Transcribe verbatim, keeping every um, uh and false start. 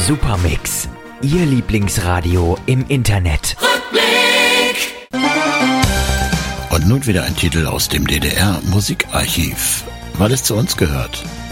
Supermix, Ihr Lieblingsradio im Internet. Rückblick! Und nun wieder ein Titel aus dem D D R-Musikarchiv, weil es zu uns gehört.